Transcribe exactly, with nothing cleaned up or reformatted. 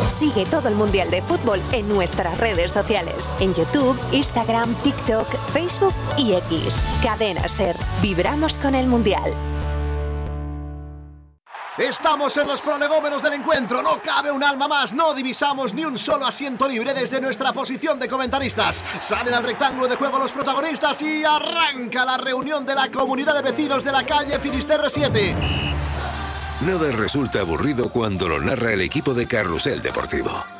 Sigue todo el Mundial de Fútbol en nuestras redes sociales, en YouTube, Instagram, TikTok, Facebook y X. Cadena SER. Vibramos con el Mundial. Estamos en los prolegómenos del encuentro, no cabe un alma más, no divisamos ni un solo asiento libre desde nuestra posición de comentaristas. Salen al rectángulo de juego los protagonistas y arranca la reunión de la comunidad de vecinos de la calle Finisterre siete. Nada resulta aburrido cuando lo narra el equipo de Carrusel Deportivo.